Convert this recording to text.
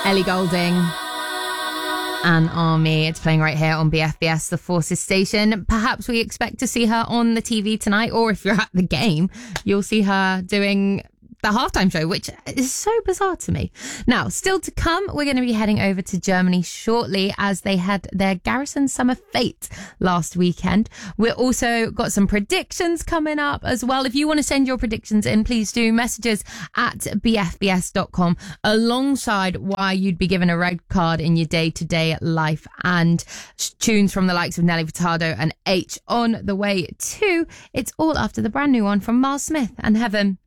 Ellie Goulding and Army. It's playing right here on BFBS, the Forces station. Perhaps we expect to see her on the TV tonight, or if you're at the game, you'll see her doing the halftime show, which is so bizarre to me. Now, still to come, we're going to be heading over to Germany shortly as they had their Garrison Summer Fete last weekend. We're also got some predictions coming up as well. If you want to send your predictions in, please do messages at bfbs.com alongside why you'd be given a red card in your day-to-day life, and tunes from the likes of Nelly Furtado and H on the way too. It's all after the brand new one from Miles Smith and Heaven.